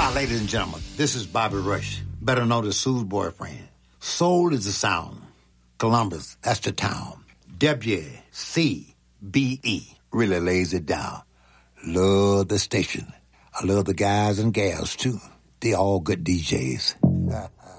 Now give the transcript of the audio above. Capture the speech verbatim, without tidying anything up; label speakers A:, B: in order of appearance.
A: Hi, ladies and gentlemen. This is Bobby Rush, better known as Sue's boyfriend. Soul is the sound. Columbus, that's the town. W C B E really lays it down. Love the station. I love the guys and gals, too. They all good D Js.